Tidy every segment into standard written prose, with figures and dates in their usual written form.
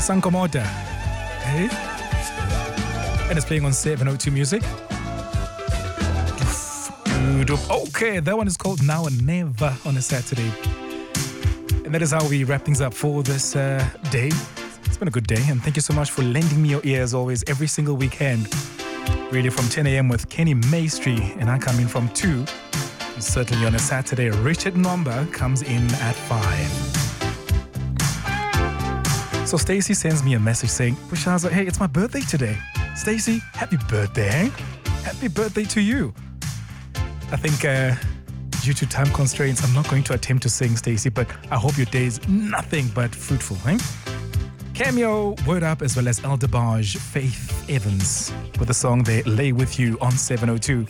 Sankomoda. Hey? And it's playing on 702 Music. Okay, that one is called Now and Never on a Saturday. And that is how we wrap things up for this day. It's been a good day, and thank you so much for lending me your ear as always every single weekend. Radio from 10 a.m. with Kenny Maestri, and I come in from 2. And certainly on a Saturday, Richard Nomba comes in at 5. So Stacey sends me a message saying, Pushaza, hey, it's my birthday today. Stacey, happy birthday. Happy birthday to you. I think due to time constraints, I'm not going to attempt to sing, Stacey, but I hope your day is nothing but fruitful, eh? Cameo, Word Up, as well as Eldebaj, Faith Evans, with the song They Lay With You on 702.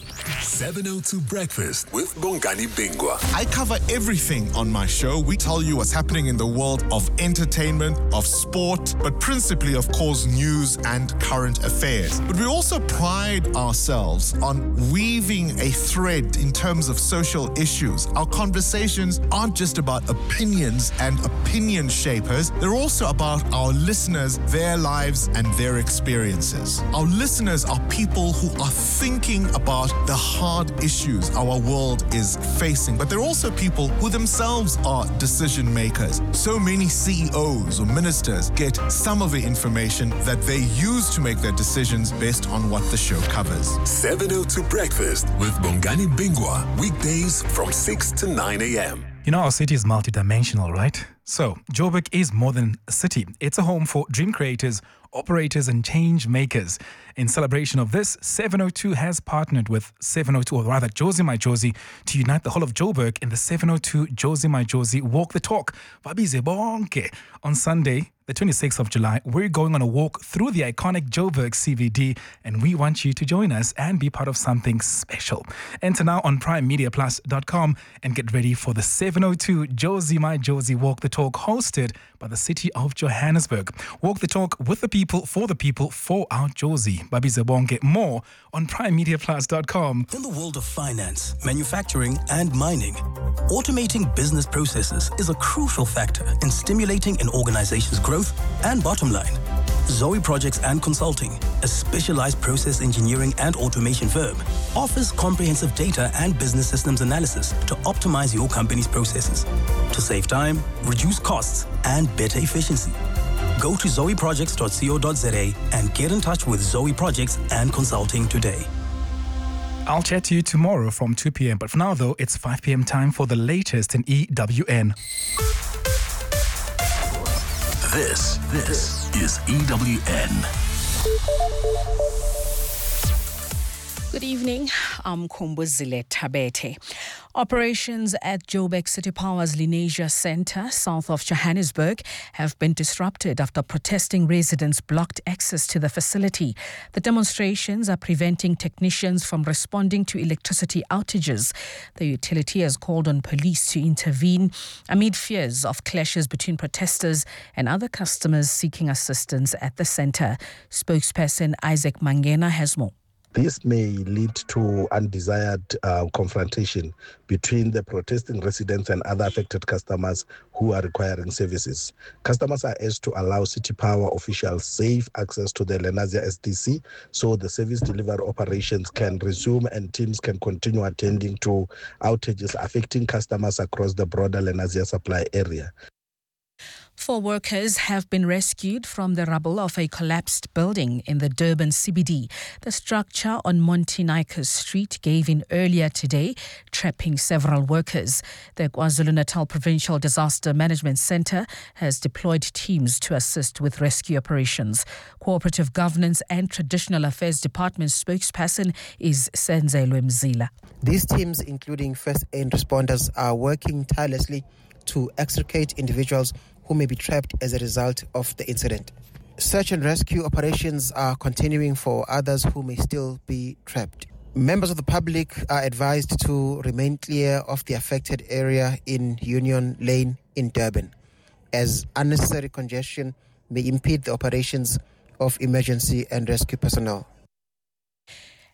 702 Breakfast with Bongani Bingwa. I cover everything on my show. We tell you what's happening in the world of entertainment, of sport, but principally, of course, news and current affairs. But we also pride ourselves on weaving a thread in terms of social issues. Our conversations aren't just about opinions and opinion shapers. They're also about our listeners, their lives, and their experiences. Our listeners are people who are thinking about the hard issues our world is facing, but they're also people who themselves are decision makers. So many CEOs or ministers get some of the information that they use to make their decisions based on what the show covers. 702 Breakfast with Bongani Bingwa. Weekdays from 6 to 9 a.m. You know, our city is multidimensional, right? So, Joburg is more than a city. It's a home for dream creators, operators, and change makers. In celebration of this, 702 has partnered with 702, or rather Jozi My Jozi, to unite the whole of Joburg in the 702 Jozi My Jozi Walk the Talk. Babize bonke. On Sunday, the 26th of July, we're going on a walk through the iconic Joburg CBD, and we want you to join us and be part of something special. Enter now on primemediaplus.com and get ready for the 702 Jozi My Jozi Walk the Talk, hosted by the city of Johannesburg. Walk the talk with the people, for our Jozi. Babi Zebonge. More on primemediaplus.com. In the world of finance, manufacturing, and mining, automating business processes is a crucial factor in stimulating an organization's growth and bottom line. Zoe Projects and Consulting, a specialized process engineering and automation firm, offers comprehensive data and business systems analysis to optimize your company's processes, to save time, reduce costs, and better efficiency. Go to zoeprojects.co.za and get in touch with Zoe Projects and Consulting today. I'll chat to you tomorrow from 2 p.m. But for now, though, it's 5 p.m. time for the latest in EWN. This is EWN. Good evening, I'm Kumbuzile Tabete. Operations at Joburg City Power's Lenasia Centre, south of Johannesburg, have been disrupted after protesting residents blocked access to the facility. The demonstrations are preventing technicians from responding to electricity outages. The utility has called on police to intervene amid fears of clashes between protesters and other customers seeking assistance at the centre. Spokesperson Isaac Mangena has more. This may lead to undesired confrontation between the protesting residents and other affected customers who are requiring services. Customers are urged to allow City Power officials safe access to the Lenasia SDC so the service delivery operations can resume and teams can continue attending to outages affecting customers across the broader Lenasia supply area. 4 workers have been rescued from the rubble of a collapsed building in the Durban CBD. The structure on Montenaicas Street gave in earlier today, trapping several workers. The KwaZulu-Natal Provincial Disaster Management Centre has deployed teams to assist with rescue operations. Cooperative Governance and Traditional Affairs Department spokesperson is Senzelwe Mzila. These teams, including first aid responders, are working tirelessly to extricate individuals who may be trapped as a result of the incident. Search and rescue operations are continuing for others who may still be trapped. Members of the public are advised to remain clear of the affected area in Union Lane in Durban, as unnecessary congestion may impede the operations of emergency and rescue personnel.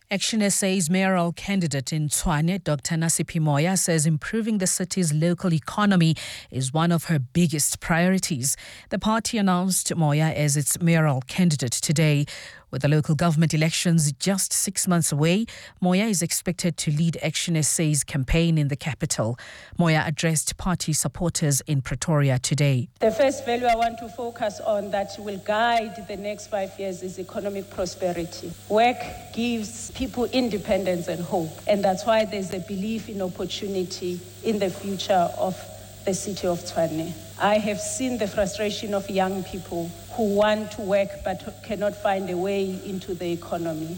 Action SA's mayoral candidate in Tshwane, Dr. Nasiphi Moya, says improving the city's local economy is one of her biggest priorities. The party announced Moya as its mayoral candidate today. With the local government elections just 6 months away, Moya is expected to lead Action SA's campaign in the capital. Moya addressed party supporters in Pretoria today. The first value I want to focus on that will guide the next 5 years is economic prosperity. Work gives people independence and hope, and that's why there's a belief in opportunity in the future of the city of Tshwane. I have seen the frustration of young people who want to work but cannot find a way into the economy.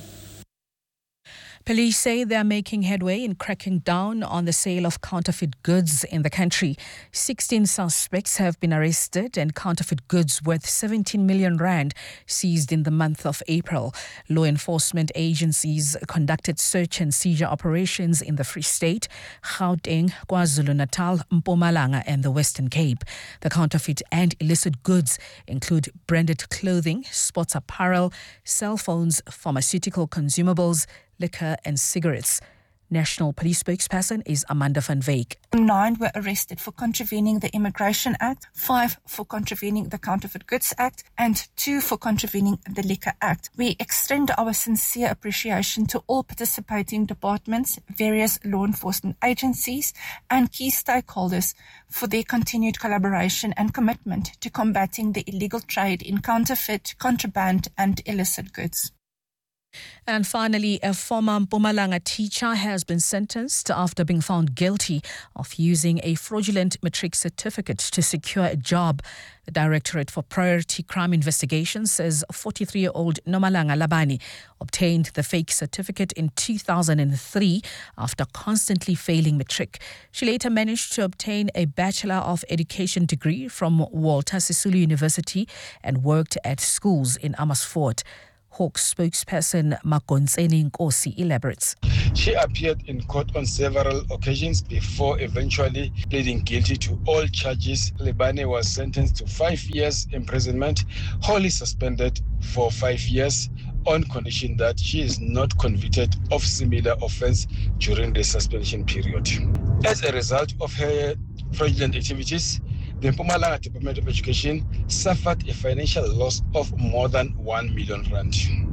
Police say they are making headway in cracking down on the sale of counterfeit goods in the country. 16 suspects have been arrested and counterfeit goods worth 17 million rand seized in the month of April. Law enforcement agencies conducted search and seizure operations in the Free State, Gauteng, KwaZulu-Natal, Mpumalanga and the Western Cape. The counterfeit and illicit goods include branded clothing, sports apparel, cell phones, pharmaceutical consumables, liquor and cigarettes. National Police spokesperson is Amanda van Wyk. 9 were arrested for contravening the Immigration Act, 5 for contravening the Counterfeit Goods Act, and 2 for contravening the Liquor Act. We extend our sincere appreciation to all participating departments, various law enforcement agencies, and key stakeholders for their continued collaboration and commitment to combating the illegal trade in counterfeit, contraband, and illicit goods. And finally, a former Mpumalanga teacher has been sentenced after being found guilty of using a fraudulent matric certificate to secure a job. The Directorate for Priority Crime Investigations says 43-year-old Nomalanga Labani obtained the fake certificate in 2003 after constantly failing matric. She later managed to obtain a Bachelor of Education degree from Walter Sisulu University and worked at schools in Amersfoort. Hawks spokesperson Makonseni Nkosi elaborates. She appeared in court on several occasions before eventually pleading guilty to all charges. Lebane was sentenced to 5 years imprisonment, wholly suspended for 5 years on condition that she is not convicted of similar offence during the suspension period. As a result of her fraudulent activities, the Mpumalanga Department of Education suffered a financial loss of more than 1 million rand.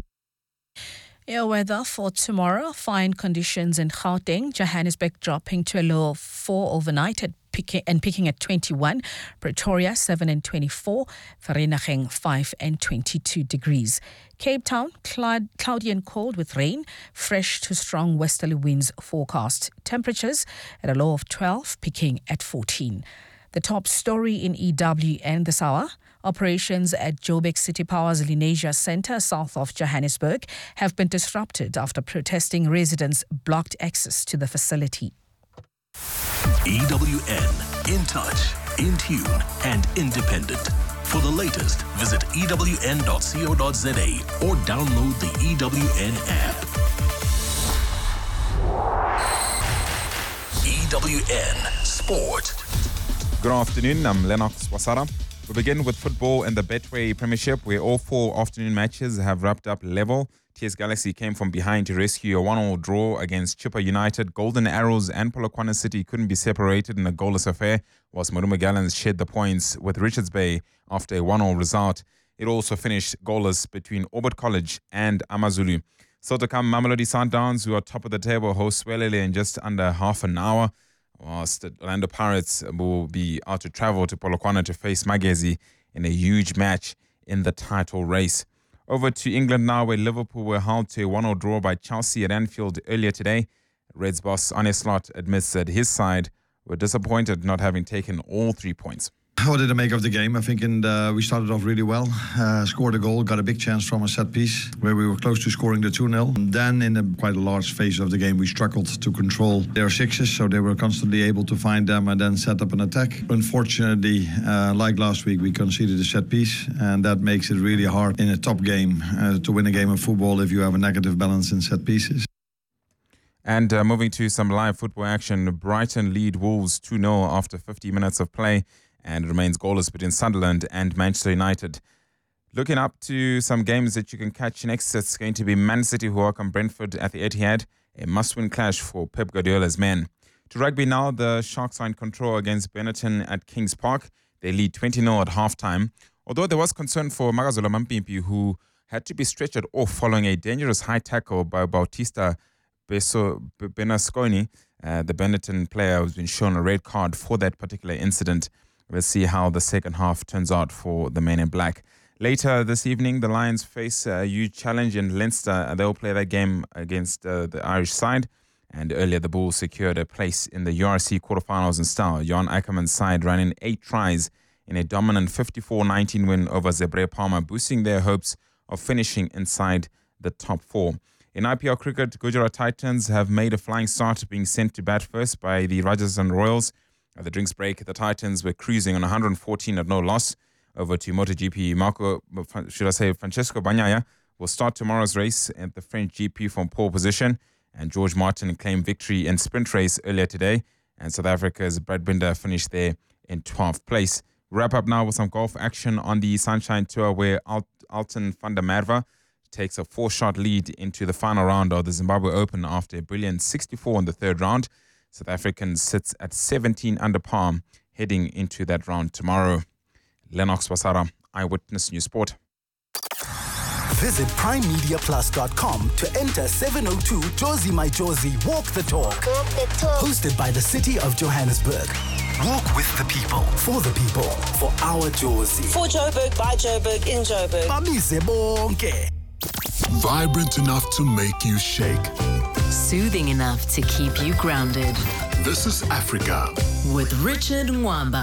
Air weather for tomorrow. Fine conditions in Gauteng, Johannesburg dropping to a low of 4 overnight and picking at 21. Pretoria 7 and 24. Vereeniging 5 and 22 degrees. Cape Town cloudy and cold with rain. Fresh to strong westerly winds forecast. Temperatures at a low of 12, picking at 14. The top story in EWN this hour. Operations at Joburg City Power's Lenasia Centre, south of Johannesburg, have been disrupted after protesting residents blocked access to the facility. EWN, in touch, in tune, and independent. For the latest, visit ewn.co.za or download the EWN app. EWN Sport. Good afternoon, I'm Lennox Wasara. We begin with football in the Betway Premiership, where all 4 afternoon matches have wrapped up level. TS Galaxy came from behind to rescue a 1-1 draw against Chippa United. Golden Arrows and Polokwane City couldn't be separated in a goalless affair, whilst Marumo Gallants shared the points with Richards Bay after a 1-1 result. It also finished goalless between Orbit College and Amazulu. So to come, Mamelodi Sundowns, who are top of the table, host Swelele in just under half an hour. Whilst Orlando Pirates will be out to travel to Polokwane to face Magezi in a huge match in the title race. Over to England now, where Liverpool were held to a 1-0 draw by Chelsea at Anfield earlier today. Reds boss Arne Slot admits that his side were disappointed not having taken all 3 points. What did I make of the game? I think we started off really well, scored a goal, got a big chance from a set piece where we were close to scoring the 2-0. Then in quite a large phase of the game, we struggled to control their sixes, so they were constantly able to find them and then set up an attack. Unfortunately, like last week, we conceded a set piece, and that makes it really hard in a top game to win a game of football if you have a negative balance in set pieces. And moving to some live football action, Brighton lead Wolves 2-0 after 50 minutes of play, and it remains goalless between Sunderland and Manchester United. Looking up to some games that you can catch next, it's going to be Man City who welcome Brentford at the Etihad, a must-win clash for Pep Guardiola's men. To rugby now, the Sharks are in control against Benetton at Kings Park. They lead 20-0 at halftime. Although there was concern for Magazola Mampimpi, who had to be stretchered off following a dangerous high tackle by Bautista Benasconi. The Benetton player has been shown a red card for that particular incident. Let's see how the second half turns out for the men in black. Later this evening, the Lions face a huge challenge in Leinster. They'll play that game against the Irish side. And earlier, the Bulls secured a place in the URC quarterfinals in style. Johan Ackerman's side ran in 8 tries in a dominant 54-19 win over Zebre Palmer, boosting their hopes of finishing inside the top 4. In IPL cricket, Gujarat Titans have made a flying start, being sent to bat first by the Rajasthan Royals. At the drinks break, the Titans were cruising on 114 at no loss. Over to MotoGP, Francesco Bagnaia will start tomorrow's race at the French GP from pole position. And George Martin claimed victory in sprint race earlier today. And South Africa's Brad Binder finished there in 12th place. Wrap up now with some golf action on the Sunshine Tour, where Alton van der Merwe takes a 4-shot lead into the final round of the Zimbabwe Open after a brilliant 64 in the third round. South African sits at 17 under par heading into that round tomorrow. Lennox Wasara, Eyewitness News Sport. Visit primemediaplus.com to enter 702 Jozi My Jozi Walk the Talk. Hosted by the City of Johannesburg. Walk with the people, for the people, for our Jozi. For Joburg, by Joburg, in Joburg. Bamise bonke. Vibrant enough to make you shake. Soothing enough to keep you grounded. This is Africa. With Richard Mwamba.